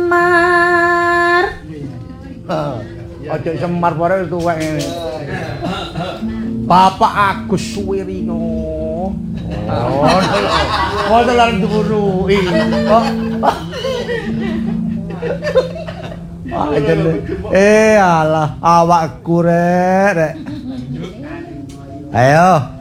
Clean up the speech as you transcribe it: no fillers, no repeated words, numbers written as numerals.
Semar. Aja Semar bareng tuwek ngene. Bapak Agus Suwirino. Oh, dalam dibunuhi. Alah, awakku rek. Ayo.